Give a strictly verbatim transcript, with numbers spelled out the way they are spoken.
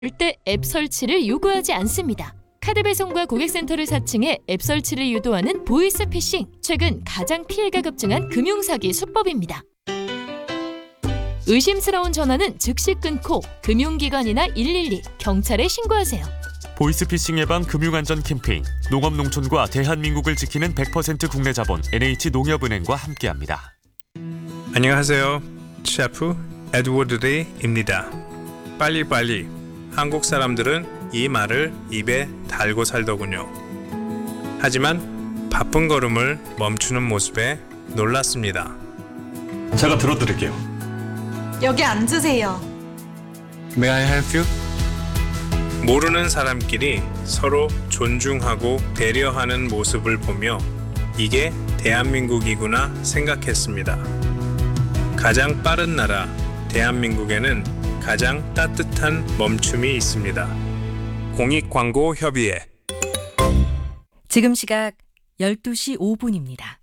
때 앱 설치를 요구하지 않습니다. 카드 배송과 고객센터를 사칭해 앱 설치를 유도하는 보이스 피싱. 최근 가장 피해가 급증한 금융사기 수법입니다. 의심스러운 전화는 즉시 끊고 금융기관이나 일일이, 경찰에 신고하세요. 보이스피싱 예방 금융안전 캠페인 농업농촌과 대한민국을 지키는 백 퍼센트 국내 자본 엔에이치농협은행과 함께합니다. 안녕하세요. 셰프 에드워드 레이입니다. 빨리빨리. 한국 사람들은 이 말을 입에 달고 살더군요. 하지만 바쁜 걸음을 멈추는 모습에 놀랐습니다. 제가 들어드릴게요. 여기 앉으세요. May I help you? 모르는 사람끼리 서로 존중하고 배려하는 모습을 보며 이게 대한민국이구나 생각했습니다. 가장 빠른 나라 대한민국에는 가장 따뜻한 멈춤이 있습니다. 공익광고협의회. 지금 시각 열두 시 오 분입니다.